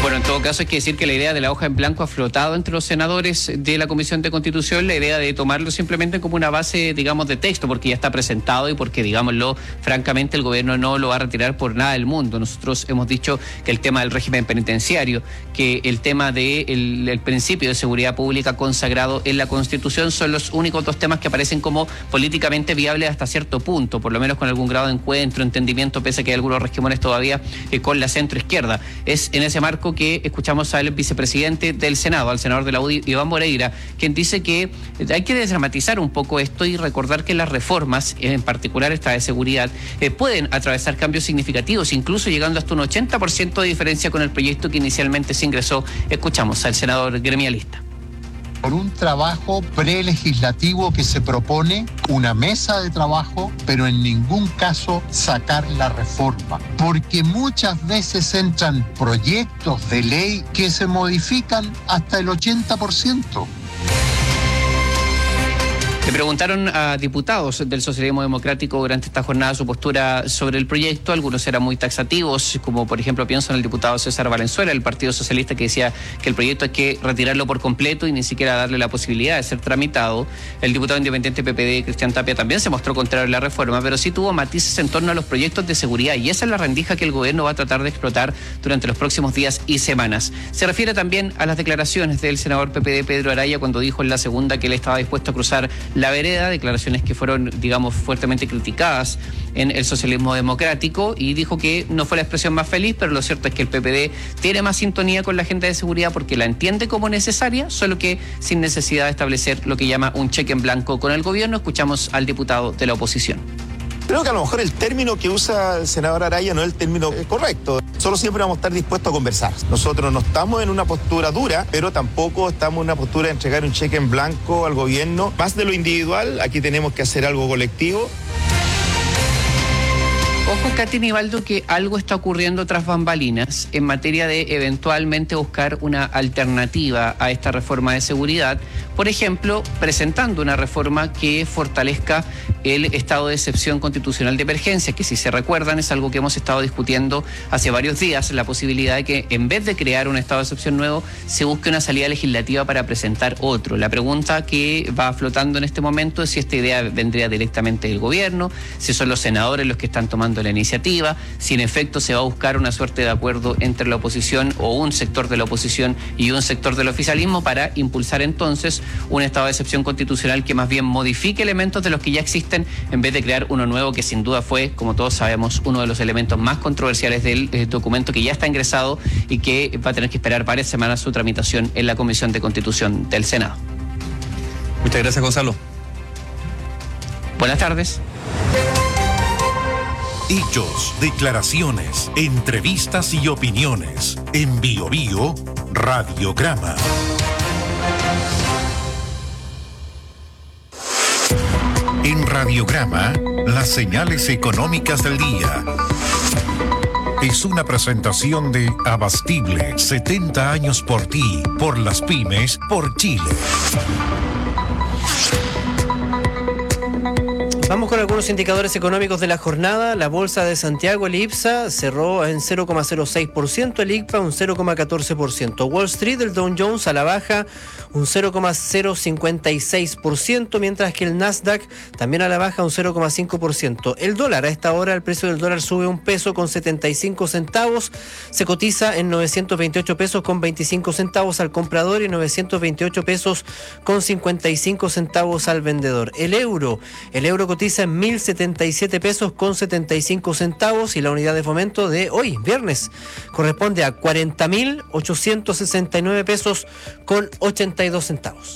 Bueno, en todo caso hay que decir que la idea de la hoja en blanco ha flotado entre los senadores de la Comisión de Constitución, la idea de tomarlo simplemente como una base, digamos, de texto, porque ya está presentado y porque, digámoslo, francamente el gobierno no lo va a retirar por nada del mundo. Nosotros hemos dicho que el tema del régimen penitenciario, que el tema del principio de seguridad pública consagrado en la Constitución son los únicos dos temas que aparecen como políticamente viables hasta cierto punto, por lo menos con algún grado de encuentro, entendimiento, pese a que hay algunos regímenes todavía con la centroizquierda. Es en ese marco que escuchamos al vicepresidente del Senado, al senador de la UDI, Iván Moreira, quien dice que hay que desdramatizar un poco esto y recordar que las reformas, en particular esta de seguridad, pueden atravesar cambios significativos, incluso llegando hasta un 80% de diferencia con el proyecto que inicialmente se ingresó. Escuchamos al senador gremialista. Por un trabajo prelegislativo que se propone, una mesa de trabajo, pero en ningún caso sacar la reforma. Porque muchas veces entran proyectos de ley que se modifican hasta el 80%. Le preguntaron a diputados del socialismo democrático durante esta jornada su postura sobre el proyecto. Algunos eran muy taxativos, como por ejemplo pienso en el diputado César Valenzuela, del Partido Socialista, que decía que el proyecto hay que retirarlo por completo y ni siquiera darle la posibilidad de ser tramitado. El diputado independiente PPD, Cristian Tapia, también se mostró contrario a la reforma, pero sí tuvo matices en torno a los proyectos de seguridad, y esa es la rendija que el gobierno va a tratar de explotar durante los próximos días y semanas. Se refiere también a las declaraciones del senador PPD, Pedro Araya, cuando dijo en la segunda que él estaba dispuesto a cruzar la vereda, declaraciones que fueron, digamos, fuertemente criticadas en el socialismo democrático, y dijo que no fue la expresión más feliz, pero lo cierto es que el PPD tiene más sintonía con la agenda de seguridad porque la entiende como necesaria, solo que sin necesidad de establecer lo que llama un cheque en blanco con el gobierno. Escuchamos al diputado de la oposición. Creo que a lo mejor el término que usa el senador Araya no es el término correcto. Solo siempre vamos a estar dispuestos a conversar. Nosotros no estamos en una postura dura, pero tampoco estamos en una postura de entregar un cheque en blanco al gobierno. Más de lo individual, aquí tenemos que hacer algo colectivo. Ojo, Katy Nivaldo, que algo está ocurriendo tras bambalinas en materia de eventualmente buscar una alternativa a esta reforma de seguridad. Por ejemplo, presentando una reforma que fortalezca el estado de excepción constitucional de emergencia, que si se recuerdan es algo que hemos estado discutiendo hace varios días, la posibilidad de que en vez de crear un estado de excepción nuevo, se busque una salida legislativa para presentar otro. La pregunta que va flotando en este momento es si esta idea vendría directamente del gobierno, si son los senadores los que están tomando la iniciativa, si en efecto se va a buscar una suerte de acuerdo entre la oposición o un sector de la oposición y un sector del oficialismo para impulsar entonces un estado de excepción constitucional que más bien modifique elementos de los que ya existen en vez de crear uno nuevo, que sin duda fue, como todos sabemos, uno de los elementos más controversiales del documento que ya está ingresado y que va a tener que esperar varias semanas su tramitación en la Comisión de Constitución del Senado. Muchas gracias, Gonzalo. Buenas tardes. Hechos, declaraciones, entrevistas y opiniones. En Bio Bio, Radiograma. En Radiograma, las señales económicas del día. Es una presentación de Abastible, 70 años por ti, por las pymes, por Chile. Vamos con algunos indicadores económicos de la jornada. La Bolsa de Santiago, el IPSA, cerró en 0,06%, el ICPA un 0,14%. Wall Street, el Dow Jones a la baja un 0,056%, mientras que el Nasdaq también a la baja un 0,5%. El dólar, a esta hora el precio del dólar sube $1.75, se cotiza en 928 pesos con 25 centavos al comprador y 928 pesos con 55 centavos al vendedor. El euro cotiza en 1.077 pesos con 75 centavos y la unidad de fomento de hoy, viernes, corresponde a 40.869 pesos con 82 centavos.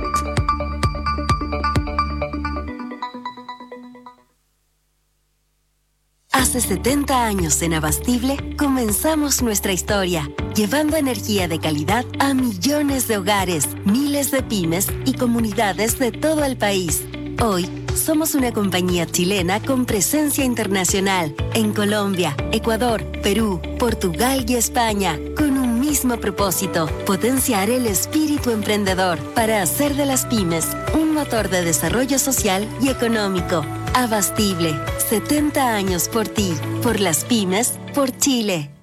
Hace 70 años en Abastible comenzamos nuestra historia, llevando energía de calidad a millones de hogares, miles de pymes y comunidades de todo el país. Hoy somos una compañía chilena con presencia internacional en Colombia, Ecuador, Perú, Portugal y España, con un mismo propósito: potenciar el espíritu emprendedor para hacer de las pymes un motor de desarrollo social y económico. Abastible, 70 años por ti, por las pymes, por Chile.